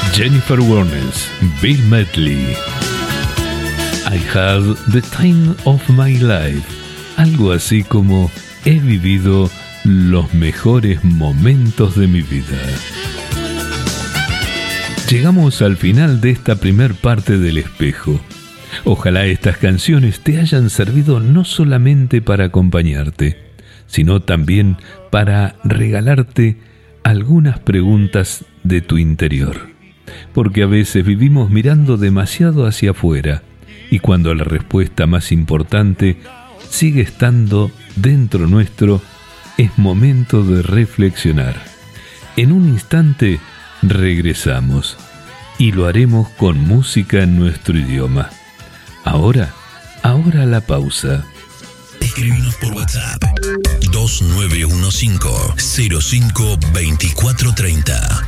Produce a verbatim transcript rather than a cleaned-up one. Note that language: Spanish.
Jennifer Warnes, Bill Medley. I had the time of my life. Algo así como he vivido los mejores momentos de mi vida. Llegamos al final de esta primer parte del espejo. Ojalá estas canciones te hayan servido no solamente para acompañarte, sino también para regalarte algunas preguntas de tu interior. Porque a veces vivimos mirando demasiado hacia afuera y cuando la respuesta más importante sigue estando dentro nuestro, es momento de reflexionar. En un instante regresamos y lo haremos con música en nuestro idioma. Ahora, ahora la pausa. Escribinos por WhatsApp dos nueve uno cinco, cero cinco, dos cuatro tres cero.